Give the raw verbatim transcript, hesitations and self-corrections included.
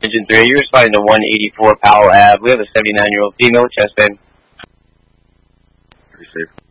Engine three, you're responding to one eighty-four Powell Avenue. We have a seventy-nine-year-old female with chest pain. Pretty safe.